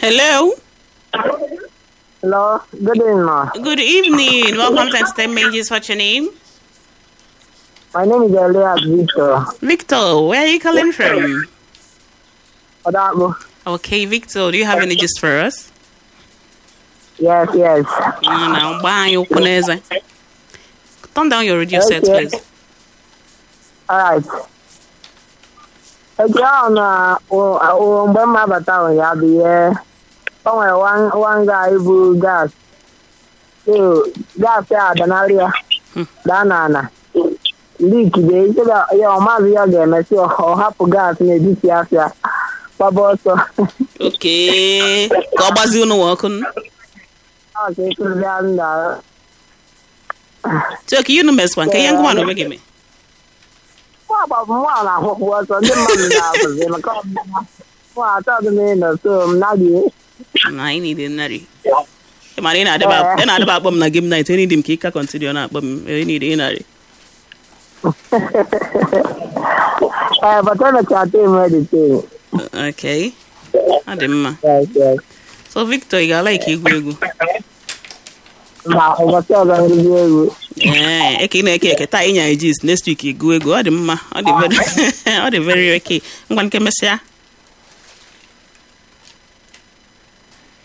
Hello. Hello, good evening, ma. Good evening. Welcome to Entertainment Gist. What's your name? My name is Elias Victor. Victor, where are you calling from? Odabo. Okay, Victor, do you have any gist for us? Yes. Now, bye, Okuneze. Turn down your radio set, Okay. please. Alright. Eke ahụ na mgbe m abata ụnyaahụ bụ ihe o nwere one guy bụ gas. So gas ya adanarị ya daa n'ala. Leak dị ike ya ọ maazị ya ga-emesi ọ hapụ gas n'etiti afịa gbaba ọsọ. Okay. Ka ọ gbazie unu nwe ọkụ. Ọ ka ekụzi ndị So, ka unu mesịkwa nke ihe ngwa na omege me. nwa na-akwụkwọ ọsọ ndị mmadụ na-akwụzi maka ọmụma nwa achọghị m ịnọ so m naghị Na anyị niile nnarị. Ị mara ị na-adịba akpọ m na game night. Onye dị m ka ị ka continue na-akpọ m. Onye niile ị narị. but emechaa tem editing. Okay. Ọ dị mma. Yes. So, Victor, ị ga-ala ike egwu egwu. Ma ụbọchị ọzọ nrụzi egwu. Eke ị na-eke eke taa ịnya ejis next week egwu egwu. Ọ dị mma. Ọ dị very okay. Ngwa nke mesịa.